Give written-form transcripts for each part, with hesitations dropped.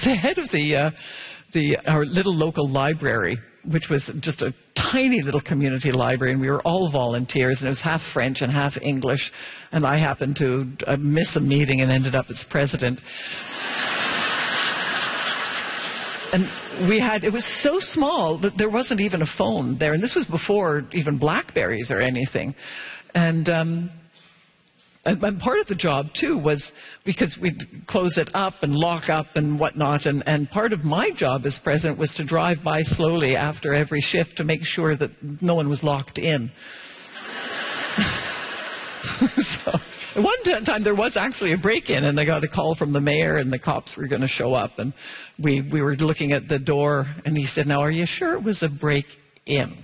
the head of our little local library, which was just a tiny little community library, and we were all volunteers, and it was half French and half English, and I happened to miss a meeting and ended up as president. And it was so small that there wasn't even a phone there, and this was before even BlackBerries or anything. And part of the job, too, was because we'd close it up and lock up and whatnot, and part of my job as president was to drive by slowly after every shift to make sure that no one was locked in. So, at one time there was actually a break-in, and I got a call from the mayor, and the cops were going to show up, and we were looking at the door, and he said, "Now, are you sure it was a break-in?"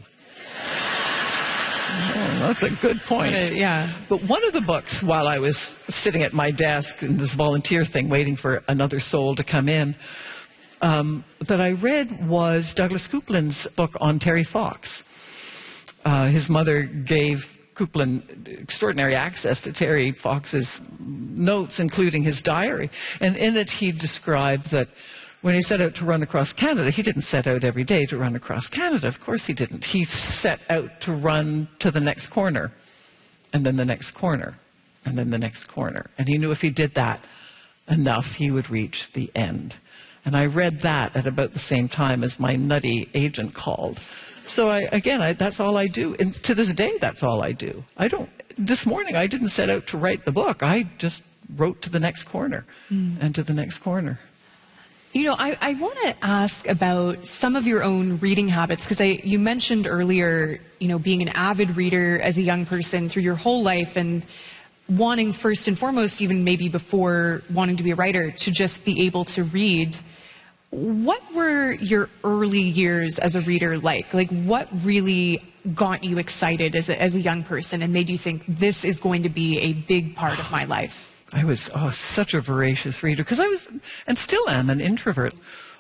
Oh, that's a good point. Yeah. But one of the books, while I was sitting at my desk in this volunteer thing, waiting for another soul to come in, that I read was Douglas Coupland's book on Terry Fox. His mother gave Coupland extraordinary access to Terry Fox's notes, including his diary. And in it, he described that when he set out to run across Canada, he didn't set out every day to run across Canada. Of course he didn't. He set out to run to the next corner, and then the next corner, and then the next corner. And he knew if he did that enough, he would reach the end. And I read that at about the same time as my nutty agent called. So that's all I do. And to this day, that's all I do. This morning, I didn't set out to write the book. I just wrote to the next corner and to the next corner. You know, I want to ask about some of your own reading habits, because you mentioned earlier, being an avid reader as a young person through your whole life, and wanting first and foremost, even maybe before wanting to be a writer, to just be able to read. What were your early years as a reader like? Like, what really got you excited as a young person and made you think, this is going to be a big part of my life? I was such a voracious reader, because I was, and still am, an introvert.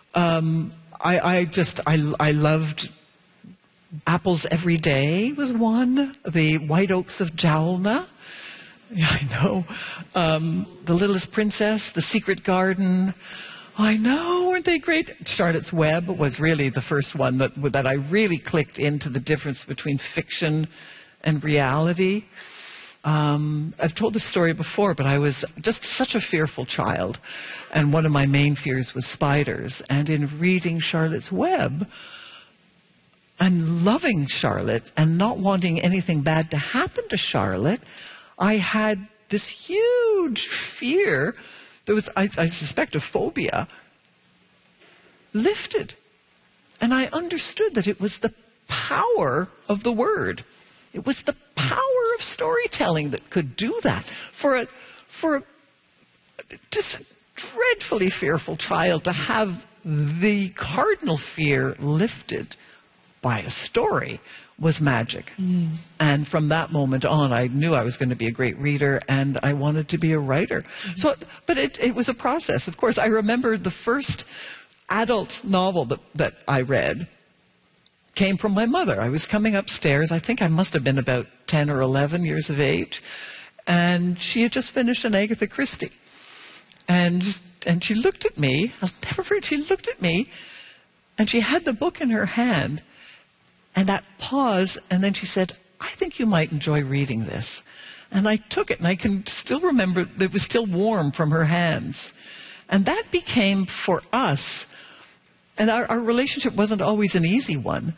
I loved Apples Every Day was one. The White Oaks of Jalna. Yeah, I know. The Littlest Princess, The Secret Garden. I know, weren't they great? Charlotte's Web was really the first one that I really clicked into the difference between fiction and reality. I've told this story before, but I was just such a fearful child, and one of my main fears was spiders. And in reading Charlotte's Web and loving Charlotte and not wanting anything bad to happen to Charlotte, I had this huge fear that was, I suspect, a phobia, lifted. And I understood that it was the power of the word. It was the power of storytelling that could do that. For a just dreadfully fearful child to have the cardinal fear lifted by a story was magic. And from that moment on, I knew I was going to be a great reader, and I wanted to be a writer. But it was a process. Of course, I remember the first adult novel that I read came from my mother. I was coming upstairs. I think I must have been about 10 or 11 years of age. And she had just finished an Agatha Christie. And she looked at me. I'll never forget, she looked at me, and she had the book in her hand. And that pause, and then she said, "I think you might enjoy reading this." And I took it, and I can still remember that it was still warm from her hands. And that became, for us, and our relationship wasn't always an easy one,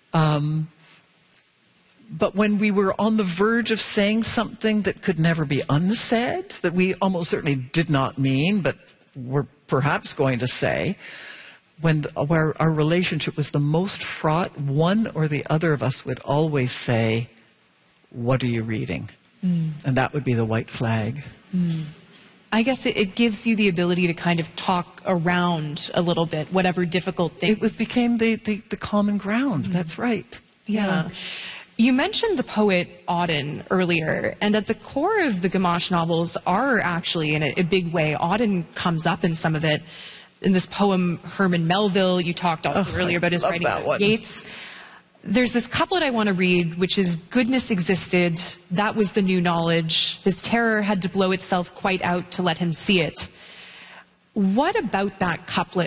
but when we were on the verge of saying something that could never be unsaid, that we almost certainly did not mean, but were perhaps going to say, where our relationship was the most fraught, one or the other of us would always say, "What are you reading?" And that would be the white flag. I guess it gives you the ability to kind of talk around a little bit, whatever difficult things. It became the common ground. That's right. Yeah. You mentioned the poet Auden earlier, and at the core of the Gamache novels are actually, in a big way, Auden comes up in some of it. In this poem, Herman Melville, you talked also earlier about his writing about Yeats. There's this couplet I want to read, which is, "Goodness existed, that was the new knowledge. His terror had to blow itself quite out to let him see it." What about that couplet